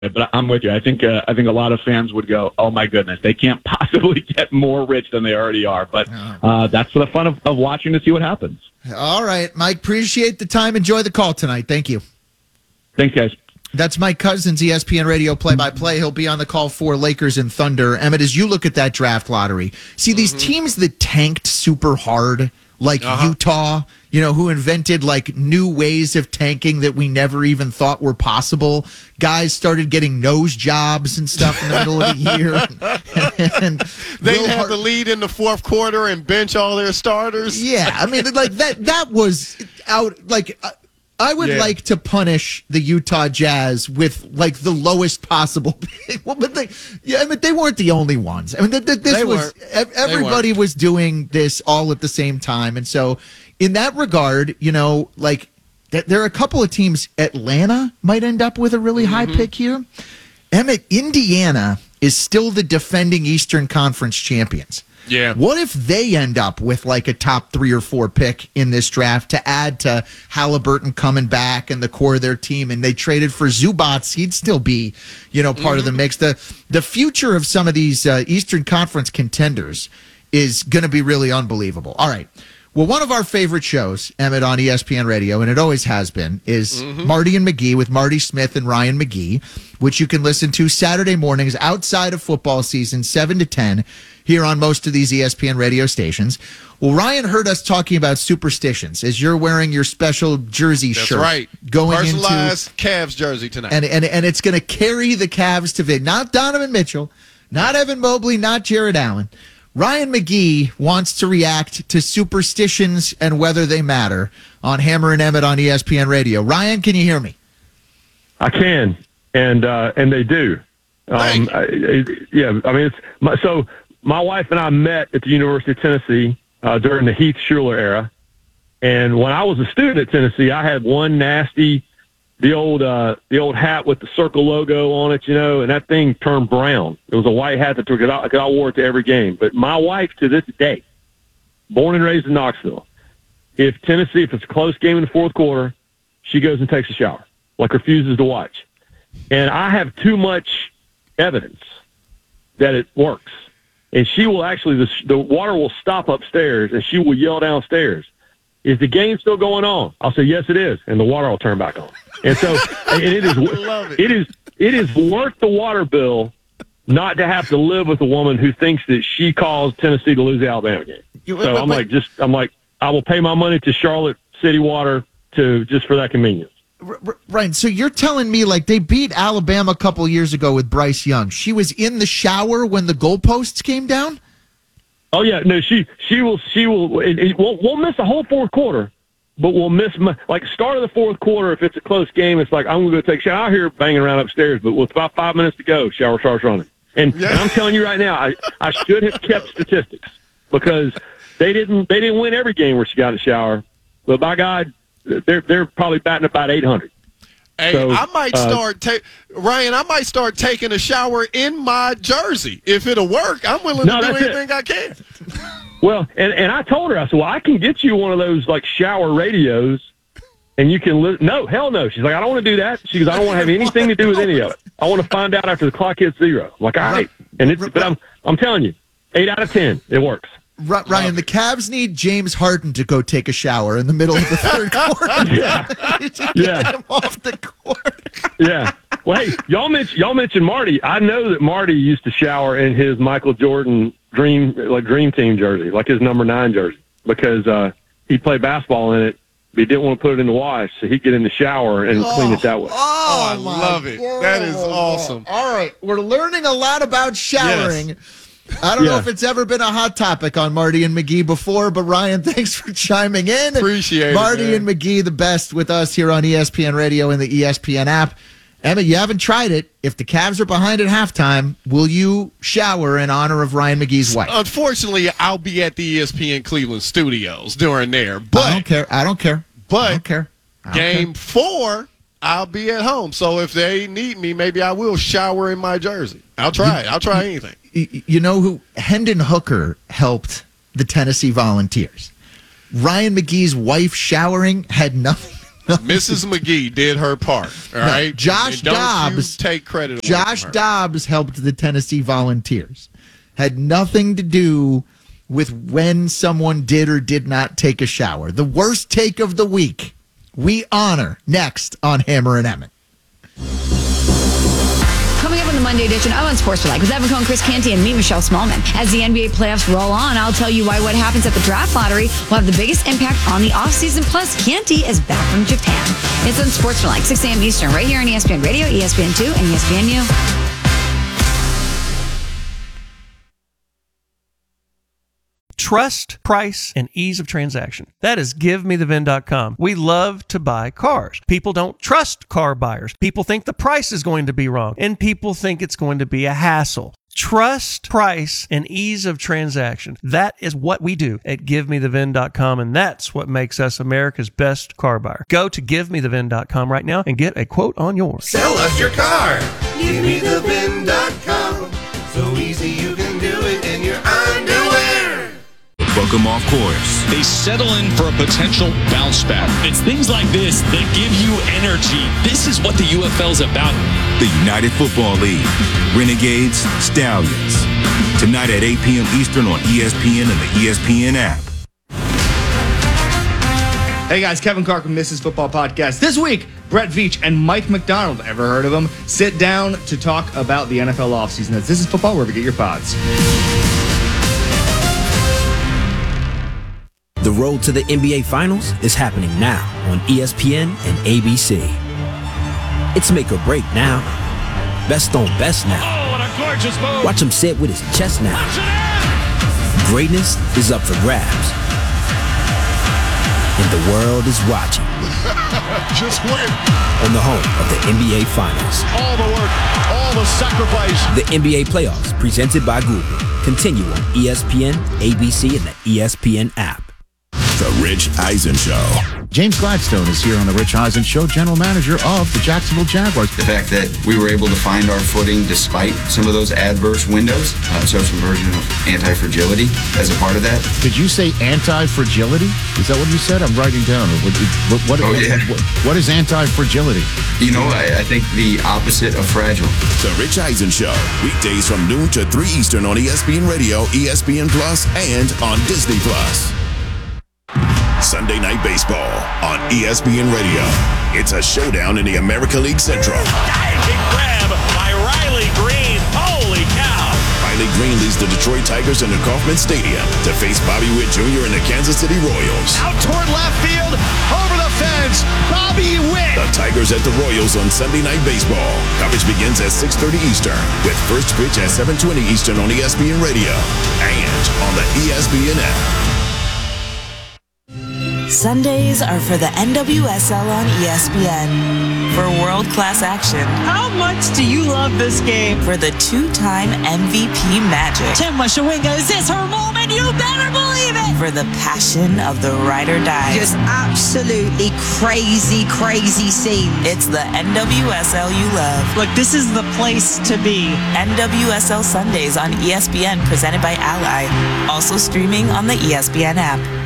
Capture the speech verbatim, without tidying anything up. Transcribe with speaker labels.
Speaker 1: But I'm with you. I think uh, I think a lot of fans would go, "Oh my goodness, they can't possibly get more rich than they already are." But uh, that's the fun of, of watching to see what happens.
Speaker 2: All right, Mike. Appreciate the time. Enjoy the call tonight. Thank you.
Speaker 1: Thanks, guys.
Speaker 2: That's Mike Cousins, E S P N Radio play-by-play. He'll be on the call for Lakers and Thunder. Emmett, as you look at that draft lottery, see these mm-hmm. teams that tanked super hard, like uh-huh. Utah, you know, who invented like new ways of tanking that we never even thought were possible. Guys started getting nose jobs and stuff in the middle of the year. and, and
Speaker 3: they
Speaker 2: Will
Speaker 3: have
Speaker 2: Hart-
Speaker 3: the lead in the fourth quarter and bench all their starters.
Speaker 2: Yeah, I mean, like that. That was out. Like, uh, I would yeah. like to punish the Utah Jazz with like the lowest possible. well, but they, yeah, I mean, they weren't the only ones. I mean, th- th- this
Speaker 3: they
Speaker 2: was
Speaker 3: weren't.
Speaker 2: everybody was doing this all at the same time, and so. In that regard, you know, like th- there are a couple of teams. Atlanta might end up with a really mm-hmm. high pick here. Emmett, Indiana is still the defending Eastern Conference champions.
Speaker 3: Yeah.
Speaker 2: What if they end up with like a top three or four pick in this draft to add to Halliburton coming back and the core of their team, and they traded for Zubats? He'd still be, you know, part mm-hmm. of the mix. The the future of some of these uh, Eastern Conference contenders is going to be really unbelievable. All right. Well, one of our favorite shows, Emmett, on E S P N Radio, and it always has been, is mm-hmm. Marty and McGee with Marty Smith and Ryan McGee, which you can listen to Saturday mornings outside of football season, seven to ten, here on most of these E S P N radio stations. Well, Ryan heard us talking about superstitions as you're wearing your special jersey
Speaker 3: That's
Speaker 2: shirt.
Speaker 3: That's right.
Speaker 2: Going
Speaker 3: Personalized
Speaker 2: into,
Speaker 3: Cavs jersey tonight.
Speaker 2: And, and, and it's going to carry the Cavs to victory. Not Donovan Mitchell, not Evan Mobley, not Jared Allen. Ryan McGee wants to react to superstitions and whether they matter on Hammer and Emmett on E S P N Radio. Ryan, can you hear me?
Speaker 4: I can, and uh, and they do. Um, I, I, yeah, I mean, it's my, so my wife and I met at the University of Tennessee uh, during the Heath Schuler era, and when I was a student at Tennessee, I had one nasty, the old uh, the old hat with the circle logo on it, you know, and that thing turned brown. It was a white hat that took it out. I wore it to every game. But my wife, to this day, born and raised in Knoxville, if Tennessee, if it's a close game in the fourth quarter, she goes and takes a shower, like refuses to watch. And I have too much evidence that it works. And she will actually, the, the water will stop upstairs, and she will yell downstairs, "Is the game still going on?" I'll say, "Yes, it is," and the water will turn back on. And so, and it is, it. it is, it is worth the water bill not to have to live with a woman who thinks that she caused Tennessee to lose the Alabama game. So I'm like, just, I'm like, I will pay my money to Charlotte City Water to just for that convenience.
Speaker 2: Right. So you're telling me like they beat Alabama a couple years ago with Bryce Young. She was in the shower when the goalposts came down?
Speaker 4: Oh yeah, no, she she will she will it, it won't, won't miss the whole fourth quarter, but we'll miss my, like start of the fourth quarter. If it's a close game, it's like I'm gonna go take a shower. I hear her banging around upstairs, but with about five minutes to go, shower starts running. And, yeah. and I'm telling you right now, I I should have kept statistics because they didn't they didn't win every game where she got in the shower, but by God, they're they're probably batting about eight hundred.
Speaker 3: Hey,
Speaker 4: so,
Speaker 3: I might
Speaker 4: uh,
Speaker 3: start ta- Ryan. I might start taking a shower in my jersey if it'll work. I'm willing
Speaker 4: no,
Speaker 3: to do anything
Speaker 4: it.
Speaker 3: I can.
Speaker 4: Well, and, and I told her, I said, well, I can get you one of those like shower radios, and you can. Li-. No, hell no. She's like, I don't want to do that. She goes, I don't want to have anything to do with any of it. I want to find out after the clock hits zero. I'm like, all right, and it's. But I'm I'm telling you, eight out of ten, it works.
Speaker 2: Ryan, the Cavs need James Harden to go take a shower in the middle of the third quarter.
Speaker 4: yeah,
Speaker 2: to
Speaker 4: yeah.
Speaker 2: Get him off the court.
Speaker 4: yeah. Well, hey, y'all mentioned y'all mentioned Marty. I know that Marty used to shower in his Michael Jordan dream like dream team jersey, like his number nine jersey, because uh, he played basketball in it. But he didn't want to put it in the wash, so he'd get in the shower and
Speaker 2: oh,
Speaker 4: clean it that way.
Speaker 3: Oh, I love it.
Speaker 2: God.
Speaker 3: That is awesome.
Speaker 2: All right, we're learning a lot about showering.
Speaker 3: Yes.
Speaker 2: I don't
Speaker 4: yeah.
Speaker 2: know if it's ever been a hot topic on Marty and McGee before, but Ryan, thanks for chiming in.
Speaker 3: Appreciate
Speaker 2: Marty
Speaker 3: it,
Speaker 2: and McGee, the best with us here on E S P N Radio and the E S P N app. Emma, you haven't tried it. If the Cavs are behind at halftime, will you shower in honor of Ryan McGee's wife?
Speaker 3: Unfortunately, I'll be at the E S P N Cleveland studios during there. But
Speaker 2: I don't care. I don't care.
Speaker 3: But
Speaker 2: I don't care. I don't
Speaker 3: game
Speaker 2: care.
Speaker 3: four, I'll be at home. So if they need me, maybe I will shower in my jersey. I'll try. I'll try anything.
Speaker 2: You know who? Hendon Hooker helped the Tennessee Volunteers. Ryan McGee's wife showering had nothing
Speaker 3: Missus McGee did her part. All
Speaker 2: No,
Speaker 3: right,
Speaker 2: Josh
Speaker 3: and don't
Speaker 2: Dobbs
Speaker 3: you take credit. away
Speaker 2: Josh
Speaker 3: from her.
Speaker 2: Dobbs helped the Tennessee Volunteers. Had nothing to do with when someone did or did not take a shower. The worst take of the week. We honor next on Hammer and Emmett.
Speaker 5: Coming up on the Monday edition of On Sports Like with Evan Cohen, Chris Canty, and me, Michelle Smallman. As the N B A playoffs roll on, I'll tell you why what happens at the draft lottery will have the biggest impact on the offseason. Plus, Canty is back from Japan. It's on Sports Like, six a.m. Eastern, right here on E S P N Radio, E S P N two, and E S P N U.
Speaker 6: Trust, price, and ease of transaction. That is give me the vin dot com. We love to buy cars. People don't trust car buyers. People think the price is going to be wrong, and people think it's going to be a hassle. Trust, price, and ease of transaction. That is what we do at give me the vin dot com, and that's what makes us America's best car buyer. Go to give me the vin dot com right now and get a quote on yours.
Speaker 7: Sell us your car. give me the vin dot com. So easy you can do it in your underwear.
Speaker 8: Book them off course.
Speaker 9: They settle in for a potential bounce back. It's things like this that give you energy. This is what the U F L is about.
Speaker 8: The United Football League. Renegades, Stallions. Tonight at eight p.m. Eastern on E S P N and the E S P N app.
Speaker 10: Hey guys, Kevin Clark from Missus Football Podcast. This week, Brett Veach and Mike McDonald, ever heard of them, sit down to talk about the N F L offseason. That's This Is Football, wherever you get your pods.
Speaker 11: The road to the N B A Finals is happening now on E S P N and A B C. It's make or break now. Best on best now.
Speaker 9: Oh, what a gorgeous move.
Speaker 11: Watch him say it with his chest now. Greatness is up for grabs. And the world is watching.
Speaker 3: Just win.
Speaker 11: On the home of the N B A Finals.
Speaker 3: All the work, all the sacrifice.
Speaker 11: The N B A Playoffs, presented by Google. Continue on E S P N, A B C, and the E S P N app.
Speaker 12: The Rich Eisen Show. James Gladstone is here on the Rich Eisen Show, general manager of the Jacksonville Jaguars.
Speaker 13: The fact that we were able to find our footing despite some of those adverse windows, uh, so some version of anti-fragility as a part of that.
Speaker 12: Did you say anti-fragility? Is that what you said? I'm writing down. What, what, what,
Speaker 13: oh, yeah.
Speaker 12: what, what is anti-fragility?
Speaker 13: You know, I, I think the opposite of fragile.
Speaker 12: The Rich Eisen Show, weekdays from noon to three Eastern on E S P N Radio, E S P N Plus, and on Disney Plus. Sunday Night Baseball on E S P N Radio. It's a showdown in the American League Central.
Speaker 9: Diving grab by Riley Green. Holy cow.
Speaker 12: Riley Green leads the Detroit Tigers into Kauffman Stadium to face Bobby Witt Junior and the Kansas City Royals.
Speaker 14: Out toward left field, over the fence, Bobby Witt.
Speaker 12: The Tigers at the Royals on Sunday Night Baseball. Coverage begins at six thirty Eastern with first pitch at seven twenty Eastern on E S P N Radio and on the E S P N app.
Speaker 15: Sundays are for the N W S L on E S P N. For world-class action.
Speaker 16: How much do you love this game?
Speaker 15: For the two-time M V P magic.
Speaker 16: Tim Washawinga, is this her moment? You better believe it!
Speaker 15: For the passion of the ride or die.
Speaker 16: Just absolutely crazy, crazy scene.
Speaker 15: It's the N W S L you love.
Speaker 16: Look, this is the place to be.
Speaker 15: N W S L Sundays on E S P N, presented by Ally. Also streaming on the E S P N app.